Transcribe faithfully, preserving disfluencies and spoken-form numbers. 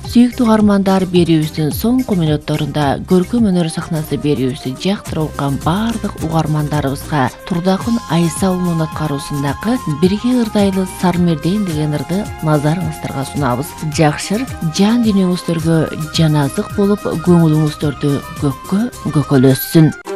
Сүйүктүү угармандар, берүүбүздүн соңку мүнөттөрүндө көркөм өнөр сахнасы берүүбүздү жактырып уккан бардык угармандарыбызга Турдакын Айса уулунун аткаруусундагы Бирге ырдайлы Сармерден деген ырды назарыңыздарга сунабыз. Жакшыр жан дүйнөңүздөргө жаназык болуп, көңүлүңүздөрдү көккө көкөлөссүн.